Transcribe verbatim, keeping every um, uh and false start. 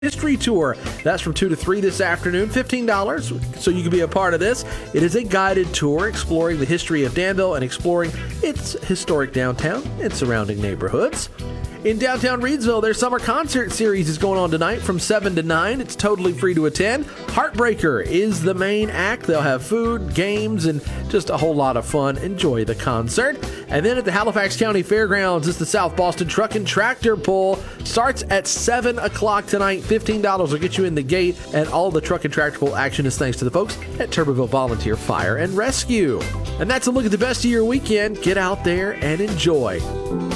History Tour. That's from two to three this afternoon, fifteen dollars, so you can be a part of this. It is a guided tour exploring the history of Danville and exploring its historic downtown and surrounding neighborhoods. In downtown Reidsville, their summer concert series is going on tonight from seven to nine. It's totally free to attend. Heartbreaker is the main act. They'll have food, games, and just a whole lot of fun. Enjoy the concert. And then at the Halifax County Fairgrounds, it's the South Boston Truck and Tractor Pull. Starts at seven o'clock tonight. fifteen dollars will get you in the gate. And all the truck and tractor pull action is thanks to the folks at Tuberville Volunteer Fire and Rescue. And that's a look at the best of your weekend. Get out there and enjoy.